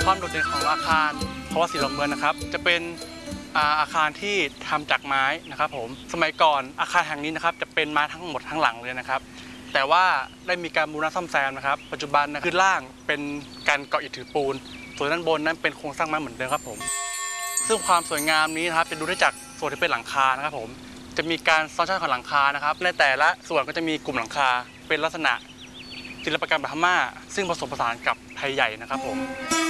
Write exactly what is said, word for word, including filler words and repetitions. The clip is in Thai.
ความโดดเด่นของอาคารภาวะสีหลวงเมืองนะครับจะเป็นอาคารที่ทำจากไม้นะครับผมสมัยก่อนอาคารแห่งนี้นะครับจะเป็นไม้ทั้งหมดทั้งหลังเลยนะครับแต่ว่าได้มีการบูรณะซ่อมแซมนะครับปัจจุบันนะคือล่างเป็นการเกาะอิฐถือปูนส่วนด้านบนนั้นเป็นโครงสร้างไม้เหมือนเดิมครับผมซึ่งความสวยงามนี้นะครับจะดูได้จากส่วนที่เป็นหลังคานะครับผมจะมีการซ้อนชั้นของหลังคานะครับในแต่ละส่วนก็จะมีกลุ่มหลังคาเป็นลักษณะศิลปกรรมแบบพม่าซึ่งผสมผสานกับไทยใหญ่นะครับผม